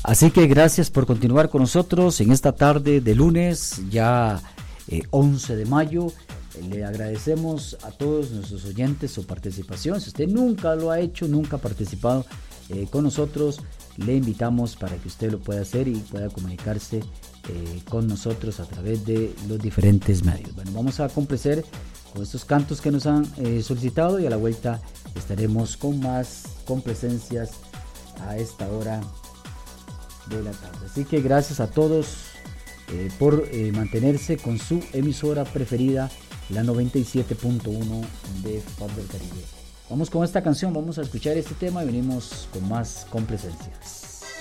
Así que gracias por continuar con nosotros en esta tarde de lunes, ya 11 de mayo. Le agradecemos a todos nuestros oyentes su participación. Si usted nunca lo ha hecho, nunca ha participado con nosotros, le invitamos para que usted lo pueda hacer y pueda comunicarse con nosotros a través de los diferentes medios. Bueno, vamos a complacer con estos cantos que nos han solicitado y a la vuelta estaremos con más complacencias a esta hora de la tarde. Así que gracias a todos por mantenerse con su emisora preferida, la 97.1 de Pop del Caribe. Vamos con esta canción, vamos a escuchar este tema y venimos con más complacencias.